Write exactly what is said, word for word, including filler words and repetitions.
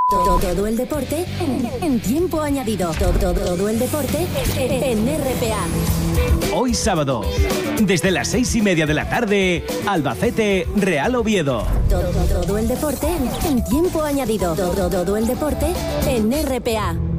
Todo, todo el deporte en tiempo añadido. Todo, todo el deporte en R P A. Hoy sábado, desde las seis y media de la tarde, Albacete, Real Oviedo. Todo, todo el deporte en tiempo añadido. Todo, todo el deporte en R P A.